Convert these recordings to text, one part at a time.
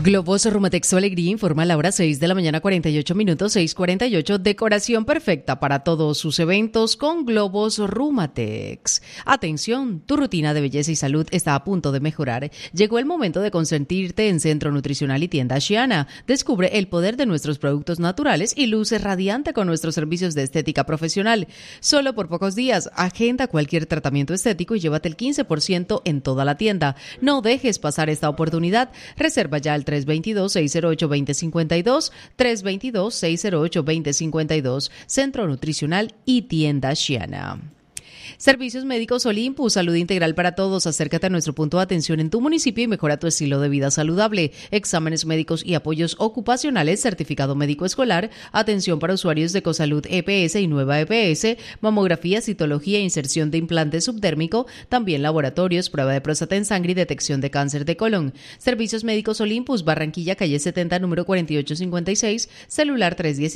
Globos Rumatex Su Alegría informa a la hora 6 de la mañana 48 minutos, 6:48. Decoración perfecta para todos sus eventos con Globos Rumatex. Atención, tu rutina de belleza y salud está a punto de mejorar. Llegó el momento de consentirte en Centro Nutricional y Tienda Xiana. Descubre el poder de nuestros productos naturales y luce radiante con nuestros servicios de estética profesional. Solo por pocos días, agenda cualquier tratamiento estético y llévate el 15% en toda la tienda. No dejes pasar esta oportunidad. Reserva ya al 322-608-2052, 322-608-2052, Centro Nutricional y Tienda Xiana. Servicios Médicos Olympus, salud integral para todos. Acércate a nuestro punto de atención en tu municipio y mejora tu estilo de vida saludable. Exámenes médicos y apoyos ocupacionales, certificado médico escolar, atención para usuarios de Ecosalud EPS y Nueva EPS, mamografía, citología e inserción de implante subdérmico, también laboratorios, prueba de próstata en sangre y detección de cáncer de colon. Servicios Médicos Olympus, Barranquilla, calle 70, número 4856, celular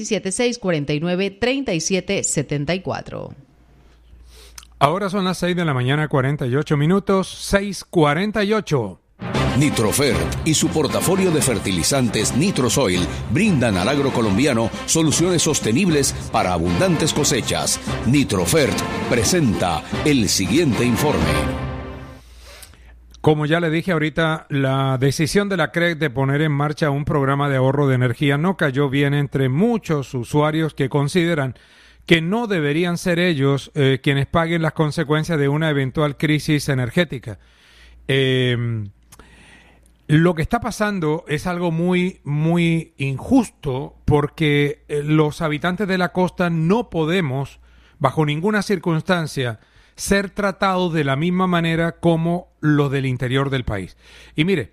317-649-3774. Ahora son las 6 de la mañana, 48 minutos, 6:48. Nitrofert y su portafolio de fertilizantes Nitrosoil brindan al agro colombiano soluciones sostenibles para abundantes cosechas. Nitrofert presenta el siguiente informe. Como ya le dije ahorita, la decisión de la CREC de poner en marcha un programa de ahorro de energía no cayó bien entre muchos usuarios que consideran que no deberían ser ellos quienes paguen las consecuencias de una eventual crisis energética. Lo que está pasando es algo muy, muy injusto porque los habitantes de la costa no podemos, bajo ninguna circunstancia, ser tratados de la misma manera como los del interior del país. Y mire,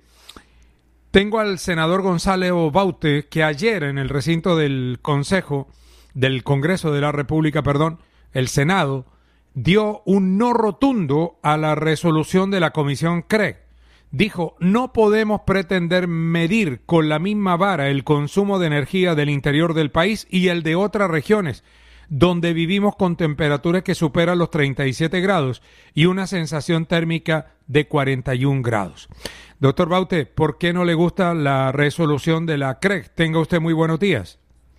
tengo al senador Gonzalo Baute, que ayer en el recinto del Congreso de la República, el Senado, dio un no rotundo a la resolución de la Comisión CREC. Dijo, no podemos pretender medir con la misma vara el consumo de energía del interior del país y el de otras regiones, donde vivimos con temperaturas que superan los 37 grados y una sensación térmica de 41 grados. Doctor Baute, ¿por qué no le gusta la resolución de la CREC? Tenga usted muy buenos días.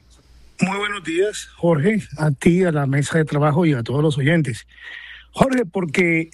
Muy buenos días, Jorge, a ti, a la mesa de trabajo y a todos los oyentes. Jorge, porque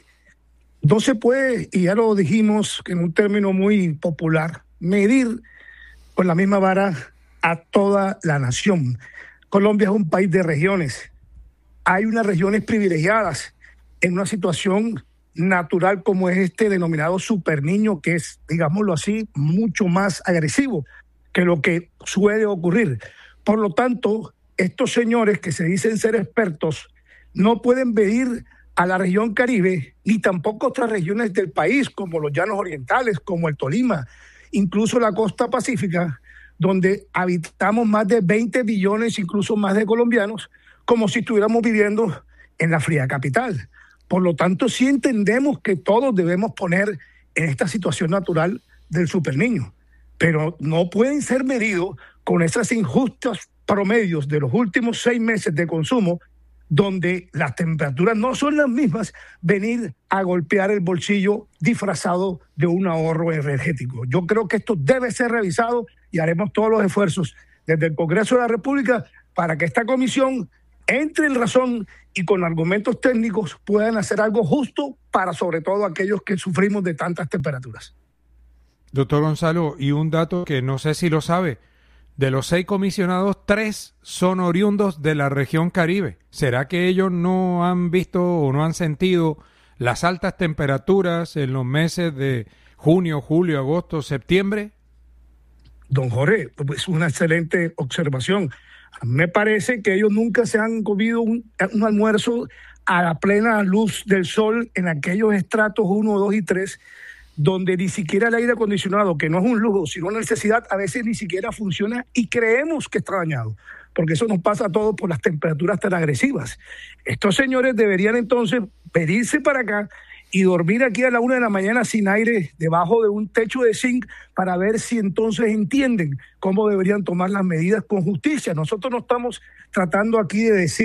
no se puede, y ya lo dijimos en un término muy popular, medir con la misma vara a toda la nación. Colombia es un país de regiones. Hay unas regiones privilegiadas en una situación natural como es este denominado superniño, que es, digámoslo así, mucho más agresivo que lo que suele ocurrir. Por lo tanto, estos señores que se dicen ser expertos no pueden medir a la región Caribe ni tampoco otras regiones del país como los llanos orientales, como el Tolima, incluso la costa pacífica, donde habitamos más de 20 billones, incluso más de colombianos, como si estuviéramos viviendo en la fría capital. Por lo tanto, sí entendemos que todos debemos poner en esta situación natural del superniño, pero no pueden ser medidos con esas injustas promedios de los últimos 6 meses de consumo, donde las temperaturas no son las mismas, venir a golpear el bolsillo disfrazado de un ahorro energético. Yo creo que esto debe ser revisado y haremos todos los esfuerzos desde el Congreso de la República para que esta comisión entre en razón y con argumentos técnicos puedan hacer algo justo para sobre todo aquellos que sufrimos de tantas temperaturas. Doctor Gonzalo, y un dato que no sé si lo sabe, de los 6 comisionados, 3 son oriundos de la región Caribe. ¿Será que ellos no han visto o no han sentido las altas temperaturas en los meses de junio, julio, agosto, septiembre? Don Jorge, pues una excelente observación. A mí me parece que ellos nunca se han comido un almuerzo a la plena luz del sol en aquellos estratos 1, 2 y 3, donde ni siquiera el aire acondicionado, que no es un lujo, sino una necesidad, a veces ni siquiera funciona y creemos que está dañado, porque eso nos pasa a todos por las temperaturas tan agresivas. Estos señores deberían entonces venirse para acá y dormir aquí a la 1 de la mañana sin aire, debajo de un techo de zinc, para ver si entonces entienden cómo deberían tomar las medidas con justicia. Nosotros no estamos tratando aquí de decir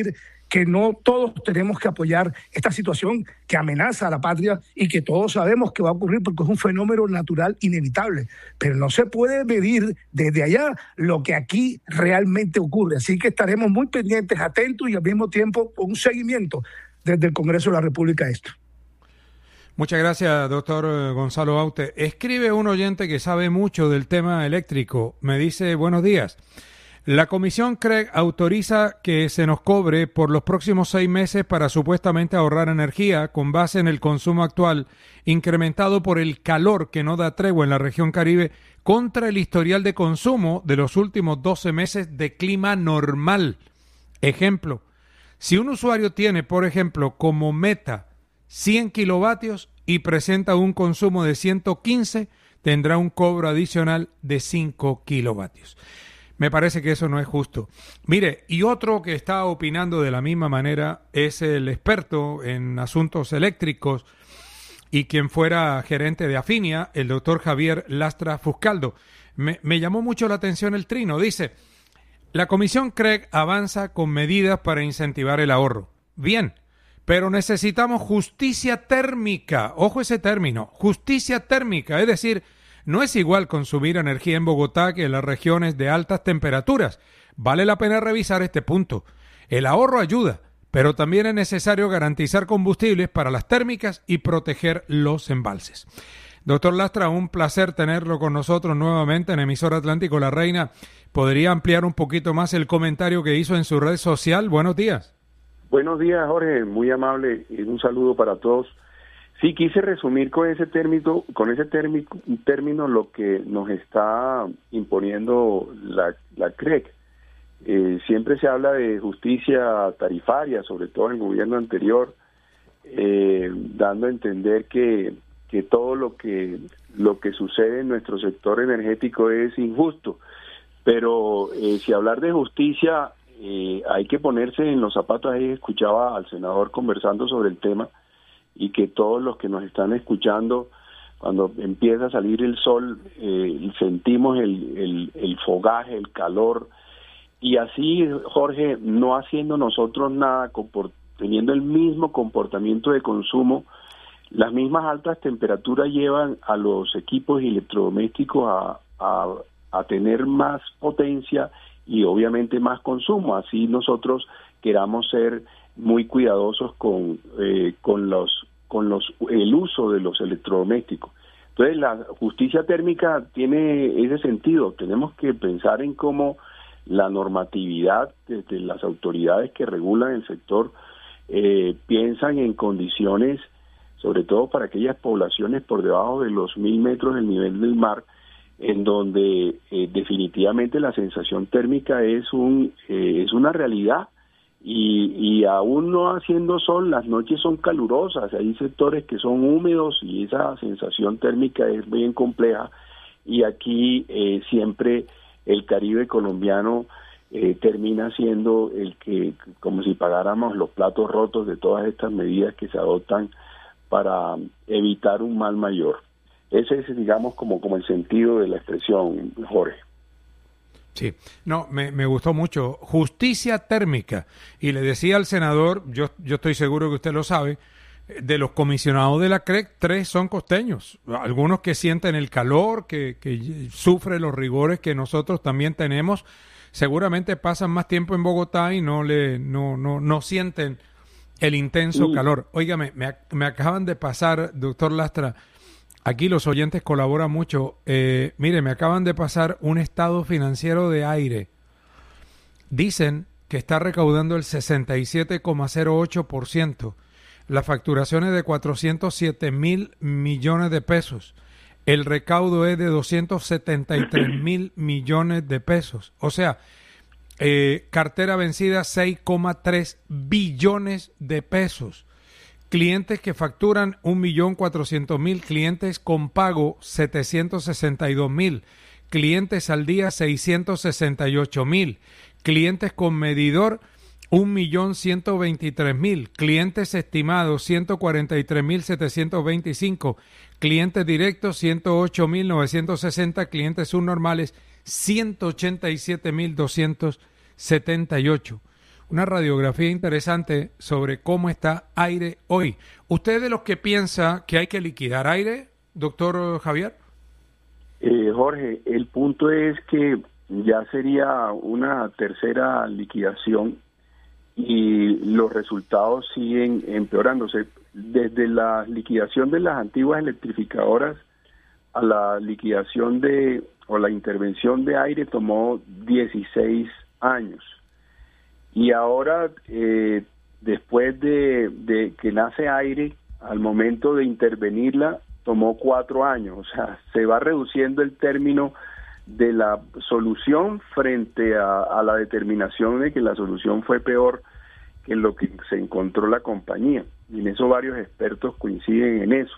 que no todos tenemos que apoyar esta situación que amenaza a la patria y que todos sabemos que va a ocurrir porque es un fenómeno natural inevitable, pero no se puede medir desde allá lo que aquí realmente ocurre. Así que estaremos muy pendientes, atentos y al mismo tiempo con un seguimiento desde el Congreso de la República a esto. Muchas gracias, doctor Gonzalo Aute. Escribe un oyente que sabe mucho del tema eléctrico. Me dice, buenos días. La Comisión CREG autoriza que se nos cobre por los próximos 6 meses para supuestamente ahorrar energía con base en el consumo actual, incrementado por el calor que no da tregua en la región Caribe, contra el historial de consumo de los últimos 12 meses de clima normal. Ejemplo, si un usuario tiene, por ejemplo, como meta 100 kilovatios y presenta un consumo de 115, tendrá un cobro adicional de 5 kilovatios. Me parece que eso no es justo. Mire, y otro que está opinando de la misma manera es el experto en asuntos eléctricos y quien fuera gerente de Afinia, el doctor Javier Lastra Fuscaldo. Me llamó mucho la atención el trino. Dice, la Comisión CREG avanza con medidas para incentivar el ahorro. Bien, pero necesitamos justicia térmica. Ojo ese término, justicia térmica, es decir, no es igual consumir energía en Bogotá que en las regiones de altas temperaturas. Vale la pena revisar este punto. El ahorro ayuda, pero también es necesario garantizar combustibles para las térmicas y proteger los embalses. Doctor Lastra, un placer tenerlo con nosotros nuevamente en Emisora Atlántico La Reina. ¿Podría ampliar un poquito más el comentario que hizo en su red social? Buenos días. Buenos días, Jorge, muy amable y un saludo para todos. Sí, quise resumir con ese término lo que nos está imponiendo la CREG. Siempre se habla de justicia tarifaria, sobre todo en el gobierno anterior, dando a entender que todo lo que sucede en nuestro sector energético es injusto. Pero si hablar de justicia, hay que ponerse en los zapatos. Ahí escuchaba al senador conversando sobre el tema, y que todos los que nos están escuchando, cuando empieza a salir el sol, sentimos el fogaje, el calor, y así, Jorge, no haciendo nosotros nada, teniendo el mismo comportamiento de consumo, las mismas altas temperaturas llevan a los equipos electrodomésticos a tener más potencia y obviamente más consumo. Así nosotros queramos ser muy cuidadosos con el uso de los electrodomésticos. Entonces la justicia térmica tiene ese sentido. Tenemos que pensar en cómo la normatividad desde las autoridades que regulan el sector piensan en condiciones, sobre todo para aquellas poblaciones por debajo de los 1.000 metros del nivel del mar, en donde definitivamente la sensación térmica es una realidad. Y aún no haciendo sol, las noches son calurosas, hay sectores que son húmedos y esa sensación térmica es bien compleja, y aquí siempre el Caribe colombiano termina siendo el que, como si pagáramos los platos rotos de todas estas medidas que se adoptan para evitar un mal mayor. Ese es, digamos, como el sentido de la expresión, Jorge. Sí, no, me gustó mucho. Justicia térmica. Y le decía al senador, yo estoy seguro que usted lo sabe, de los comisionados de la CREG, 3 son costeños. Algunos que sienten el calor, que sufren los rigores que nosotros también tenemos, seguramente pasan más tiempo en Bogotá y no sienten el intenso calor. Óigame, me acaban de pasar, doctor Lastra, aquí los oyentes colaboran mucho. Mire, me acaban de pasar un estado financiero de aire. Dicen que está recaudando el 67,08%. La facturación es de 407,000 millones de pesos. El recaudo es de 273,000 millones de pesos. O sea, cartera vencida 6,3 billones de pesos. Clientes que facturan 1.400.000, clientes con pago 762,000, clientes al día 668,000, clientes con medidor 1.123.000, clientes estimados 143,725, clientes directos 108,960, clientes subnormales 187,278. una radiografía interesante sobre cómo está aire hoy. ¿Usted de los que piensa que hay que liquidar aire, doctor Javier? Jorge, el punto es que ya sería una tercera liquidación y los resultados siguen empeorándose. Desde la liquidación de las antiguas electrificadoras a la liquidación o la intervención de aire tomó 16 años. Y ahora, después de que nace aire, al momento de intervenirla, tomó 4 años. O sea, se va reduciendo el término de la solución frente a la determinación de que la solución fue peor que lo que se encontró la compañía. Y en eso varios expertos coinciden en eso.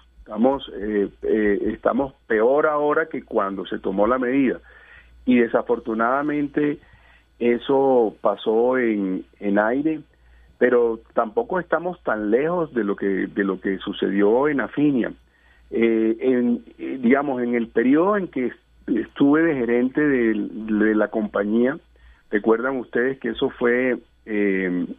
Estamos peor ahora que cuando se tomó la medida. Y desafortunadamente eso pasó en aire, pero tampoco estamos tan lejos de lo que sucedió en Afinia. En el periodo en que estuve de gerente de la compañía, recuerdan ustedes que eso fue el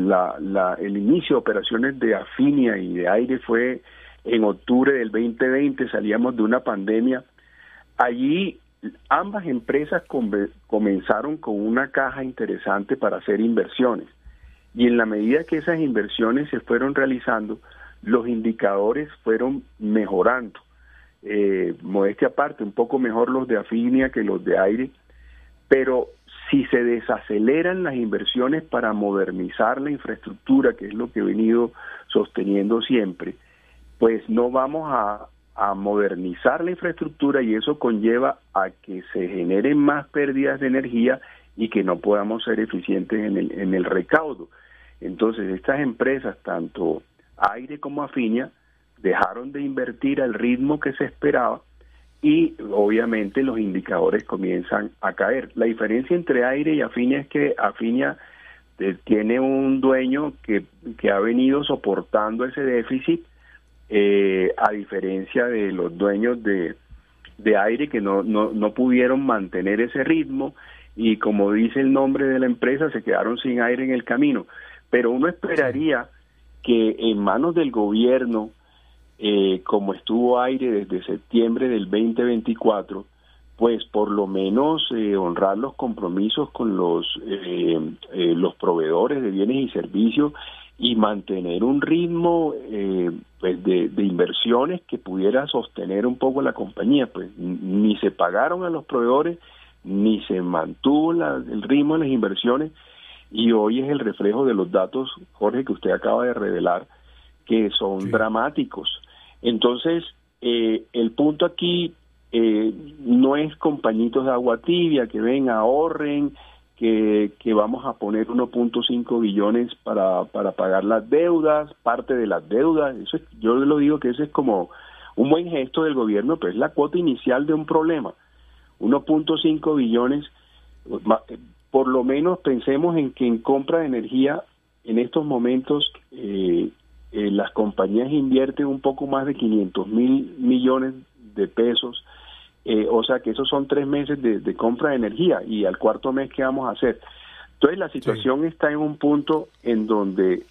inicio de operaciones de Afinia y de aire fue en octubre del 2020, salíamos de una pandemia. Allí ambas empresas comenzaron con una caja interesante para hacer inversiones y en la medida que esas inversiones se fueron realizando, los indicadores fueron mejorando. Modestia aparte, un poco mejor los de Afinia que los de aire, pero si se desaceleran las inversiones para modernizar la infraestructura, que es lo que he venido sosteniendo siempre, pues no vamos a modernizar la infraestructura y eso conlleva a que se generen más pérdidas de energía y que no podamos ser eficientes en el recaudo. Entonces, estas empresas, tanto Aire como Afinia, dejaron de invertir al ritmo que se esperaba y obviamente los indicadores comienzan a caer. La diferencia entre Aire y Afinia es que Afinia tiene un dueño que ha venido soportando ese déficit, a diferencia de los dueños de Aire que no pudieron mantener ese ritmo y, como dice el nombre de la empresa, se quedaron sin aire en el camino. Pero uno esperaría que en manos del gobierno, como estuvo Aire desde septiembre del 2024, pues por lo menos honrar los compromisos con los proveedores de bienes y servicios y mantener un ritmo pues de inversiones que pudiera sostener un poco la compañía. Pues ni se pagaron a los proveedores, ni se mantuvo el ritmo de las inversiones, y hoy es el reflejo de los datos, Jorge, que usted acaba de revelar, que son dramáticos. Entonces, el punto aquí no es con pañitos de agua tibia, que ven, ahorren, que vamos a poner 1.5 billones para pagar las deudas, parte de las deudas. Eso yo lo digo que ese es como un buen gesto del gobierno, pero es la cuota inicial de un problema. 1.5 billones, por lo menos pensemos en que en compra de energía, en estos momentos, las compañías invierten un poco más de 500,000 millones de pesos, o sea que esos son 3 meses de compra de energía, y al cuarto mes, ¿qué vamos a hacer? Entonces la situación está en un punto en donde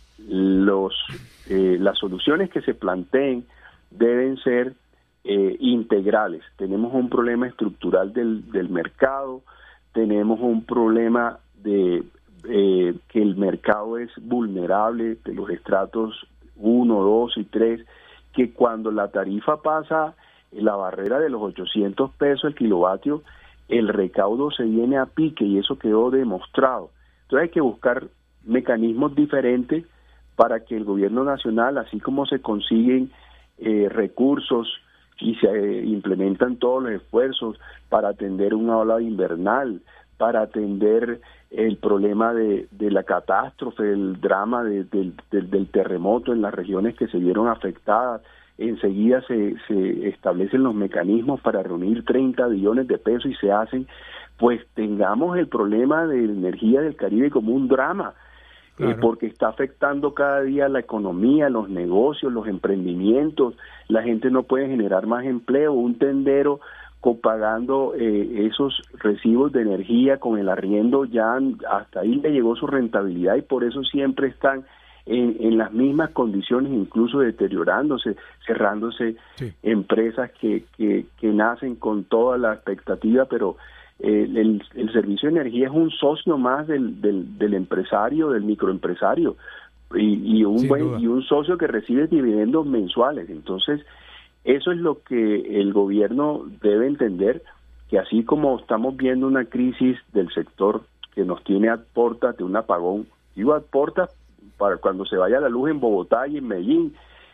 las soluciones que se planteen deben ser integrales. Tenemos un problema estructural del mercado, tenemos un problema de que el mercado es vulnerable, de los estratos 1, 2 y 3, que cuando la tarifa pasa la barrera de los 800 pesos el kilovatio, el recaudo se viene a pique, y eso quedó demostrado. Entonces hay que buscar mecanismos diferentes para que el gobierno nacional, así como se consiguen recursos y se implementan todos los esfuerzos para atender una ola invernal, para atender el problema de la catástrofe, el drama del terremoto en las regiones que se vieron afectadas, enseguida se establecen los mecanismos para reunir 30 billones de pesos y se hacen, pues tengamos el problema de energía del Caribe como un drama, porque está afectando cada día la economía, los negocios, los emprendimientos. La gente no puede generar más empleo. Un tendero copagando esos recibos de energía con el arriendo, ya hasta ahí le llegó su rentabilidad y por eso siempre están en las mismas condiciones, incluso deteriorándose, cerrándose empresas que nacen con toda la expectativa, pero el servicio de energía es un socio más del empresario, del microempresario, y un socio que recibe dividendos mensuales. Entonces, eso es lo que el gobierno debe entender, que así como estamos viendo una crisis del sector que nos tiene a puertas de un apagón, digo a puertas para cuando se vaya la luz en Bogotá y en Medellín,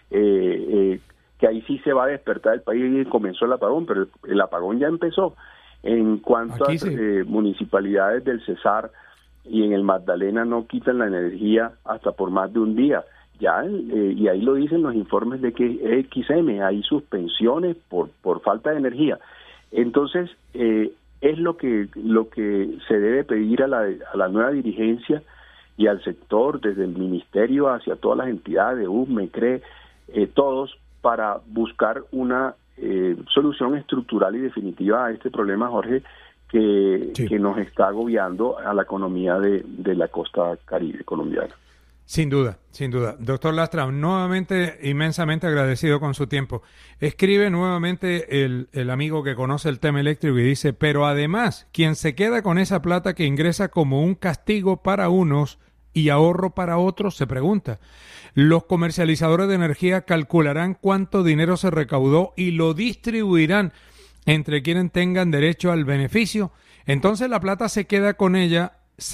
que ahí sí se va a despertar el país y comenzó el apagón, pero el apagón ya empezó. En cuanto a municipalidades del Cesar y en el Magdalena no quitan la energía hasta por más de un día. Ya y ahí lo dicen los informes de que XM hay suspensiones por falta de energía. Entonces es lo que se debe pedir a la nueva dirigencia y al sector, desde el ministerio hacia todas las entidades, UME, CRE, todos, para buscar una solución estructural y definitiva a este problema, Jorge, que nos está agobiando a la economía de la costa caribe colombiana. Sin duda, sin duda. Doctor Lastra, nuevamente inmensamente agradecido con su tiempo. Escribe nuevamente el amigo que conoce el tema eléctrico y dice, pero además, quien se queda con esa plata que ingresa como un castigo para unos y ahorro para otros, se pregunta, los comercializadores de energía calcularán cuánto dinero se recaudó y lo distribuirán entre quienes tengan derecho al beneficio. Entonces la plata se quedan con ella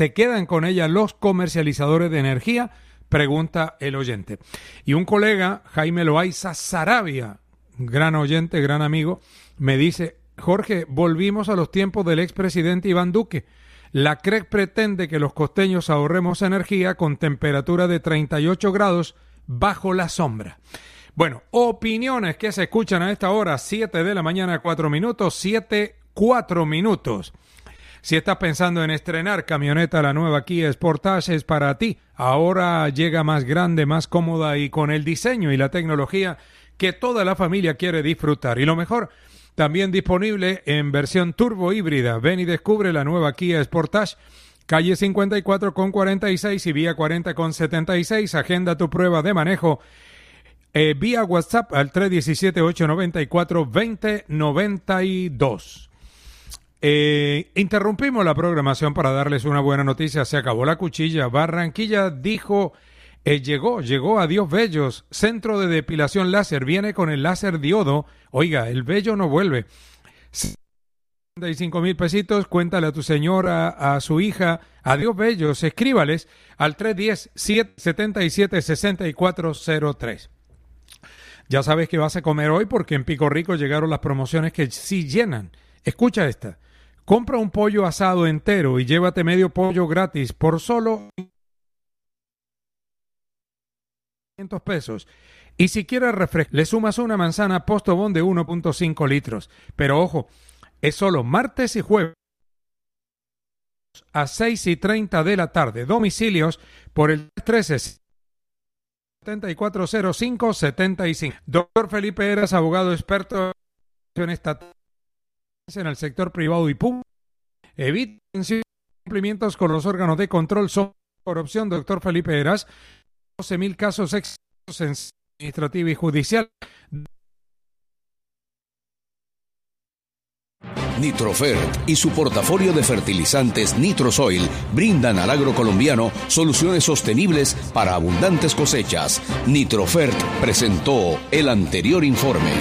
los comercializadores de energía, pregunta el oyente. Y un colega, Jaime Loaiza Sarabia, gran oyente, gran amigo, me dice, Jorge, volvimos a los tiempos del expresidente Iván Duque. La CREC pretende que los costeños ahorremos energía con temperatura de 38 grados bajo la sombra. Bueno, opiniones que se escuchan a esta hora, 7 de la mañana, 4 minutos, 4 minutos. Si estás pensando en estrenar camioneta, la nueva Kia Sportage es para ti. Ahora llega más grande, más cómoda y con el diseño y la tecnología que toda la familia quiere disfrutar. Y lo mejor, también disponible en versión turbo híbrida. Ven y descubre la nueva Kia Sportage, calle 54 con 46 y vía 40 con 76. Agenda tu prueba de manejo vía WhatsApp al 317-894-2092. Interrumpimos la programación para darles una buena noticia. Se acabó la cuchilla. Barranquilla dijo, llegó a Dios Bellos, centro de depilación láser. Viene con el láser diodo. Oiga, el vello no vuelve. 35,000 pesitos. Cuéntale a tu señora, a su hija, a Dios Bellos. Escríbales al 310-777-6403. Ya sabes que vas a comer hoy porque en Pico Rico llegaron las promociones que sí llenan. Escucha esta. Compra un pollo asado entero y llévate medio pollo gratis por solo 500 pesos. Y si quieres refresco, le sumas una manzana Postobón de 1.5 litros. Pero ojo, es solo martes y jueves a 6:30 de la tarde. Domicilios por el 13-7405-75. Doctor Felipe Heras, abogado experto en estatal en el sector privado y público. Eviten cumplimientos con los órganos de control. Son corrupción. Doctor Felipe Heras, 12,000 casos exitosos en administrativa y judicial. Nitrofert y su portafolio de fertilizantes Nitrosoil brindan al agro colombiano soluciones sostenibles para abundantes cosechas. Nitrofert presentó el anterior informe.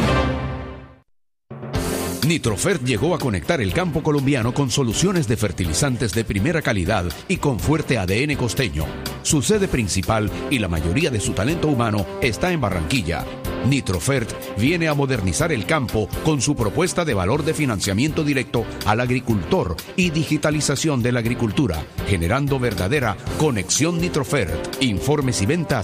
Nitrofert llegó a conectar el campo colombiano con soluciones de fertilizantes de primera calidad y con fuerte ADN costeño. Su sede principal y la mayoría de su talento humano está en Barranquilla. Nitrofert viene a modernizar el campo con su propuesta de valor de financiamiento directo al agricultor y digitalización de la agricultura, generando verdadera conexión Nitrofert. Informes y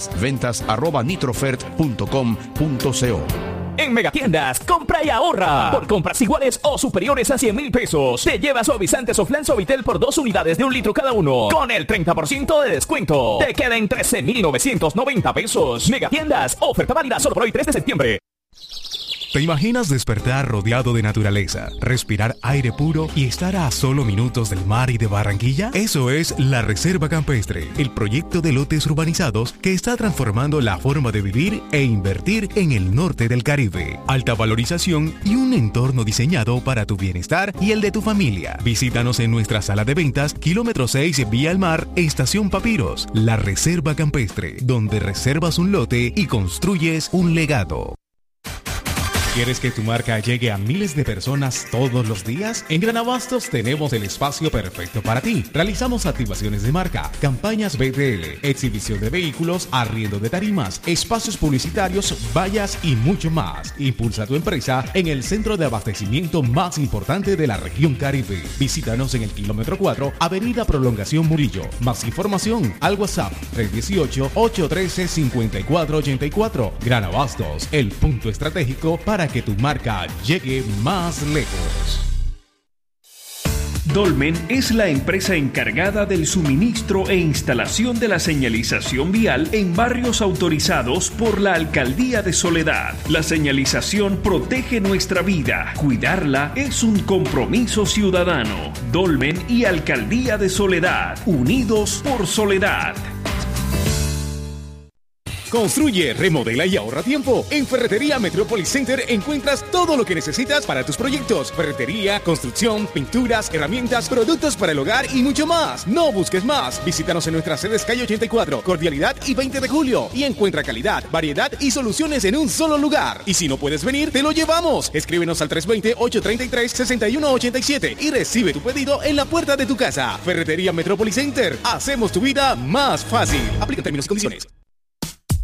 ventas@nitrofert.com.co. En Megatiendas, compra y ahorra. Por compras iguales o superiores a 100,000 pesos, te lleva suavizante Soflan Suavitel por 2 unidades de 1 litro cada uno, con el 30% de descuento. Te queda en 13,990 pesos. Megatiendas, oferta válida solo por hoy 3 de septiembre. ¿Te imaginas despertar rodeado de naturaleza, respirar aire puro y estar a solo minutos del mar y de Barranquilla? Eso es la Reserva Campestre, el proyecto de lotes urbanizados que está transformando la forma de vivir e invertir en el norte del Caribe. Alta valorización y un entorno diseñado para tu bienestar y el de tu familia. Visítanos en nuestra sala de ventas, kilómetro 6, Vía al Mar, Estación Papiros. La Reserva Campestre, donde reservas un lote y construyes un legado. ¿Quieres que tu marca llegue a miles de personas todos los días? En Gran Abastos tenemos el espacio perfecto para ti. Realizamos activaciones de marca, campañas BTL, exhibición de vehículos, arriendo de tarimas, espacios publicitarios, vallas y mucho más. Impulsa tu empresa en el centro de abastecimiento más importante de la región Caribe. Visítanos en el kilómetro 4, Avenida Prolongación Murillo. Más información al WhatsApp 318-813-5484. Gran Abastos, el punto estratégico para que tu marca llegue más lejos. Dolmen es la empresa encargada del suministro e instalación de la señalización vial en barrios autorizados por la Alcaldía de Soledad. La señalización protege nuestra vida. Cuidarla es un compromiso ciudadano. Dolmen y Alcaldía de Soledad, unidos por Soledad. Construye, remodela y ahorra tiempo. En Ferretería Metropolis Center encuentras todo lo que necesitas para tus proyectos. Ferretería, construcción, pinturas, herramientas, productos para el hogar y mucho más. No busques más. Visítanos en nuestras sedes calle 84, Cordialidad y 20 de julio. Y encuentra calidad, variedad y soluciones en un solo lugar. Y si no puedes venir, te lo llevamos. Escríbenos al 320-833-6187 y recibe tu pedido en la puerta de tu casa. Ferretería Metropolis Center. Hacemos tu vida más fácil. Aplica términos y condiciones.